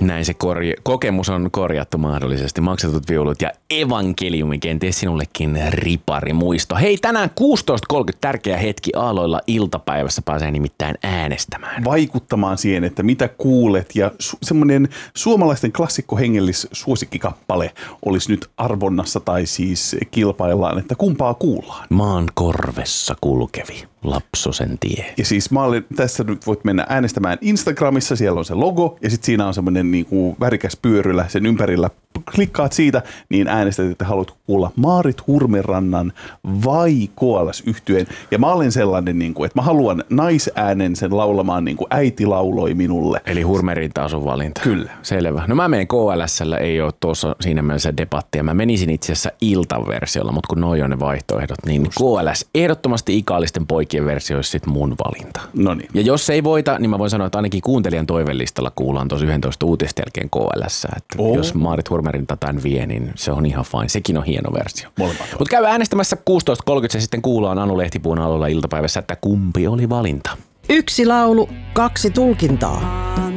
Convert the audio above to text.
Näin se kokemus on korjattu mahdollisesti. Maksetut viulut ja evankeliumi, kenties sinullekin riparimuisto. Hei, tänään 16.30 tärkeä hetki Aalloilla iltapäivässä pääsee nimittäin äänestämään. Vaikuttamaan siihen, että mitä kuulet ja semmoinen suomalaisten klassikkohengellis suosikkikappale olisi nyt arvonnassa tai siis kilpaillaan, että kumpaa kuullaan. Maan korvessa kulkevi lapsosen tie. Ja siis tässä nyt voit mennä äänestämään Instagramissa, siellä on se logo ja sitten siinä on semmoinen niinku värikäs pyörylä sen ympärillä. Klikkaat siitä, niin äänestät, että haluat kuulla Maarit Hurmerannan vai KLS-yhtyeen. Ja mä olen sellainen, että mä haluan naisäänen sen laulamaan niin kuin äiti lauloi minulle. Eli Hurmerin taas on valinta. Kyllä. Selvä. No mä menen KLS:llä, ei ole tuossa siinä mielessä debattia. Mä menisin itse asiassa iltaversiolla, mutta kun noi on ne vaihtoehdot, niin KLS ehdottomasti ikaalisten poikien versio olisi sit mun valinta. Noniin. Ja jos ei voita, niin mä voin sanoa, että ainakin kuuntelijan toivelistalla kuullaan tuossa 11 uutisten jälkeen KLS. Että jos Maarit Hurmerinta tämän vie, niin se on ihan fine. Sekin on hieno versio. Mutta käy äänestämässä 16.30 ja sitten kuullaan Anu Lehtipuun alulla iltapäivässä, että kumpi oli valinta. Yksi laulu, kaksi tulkintaa.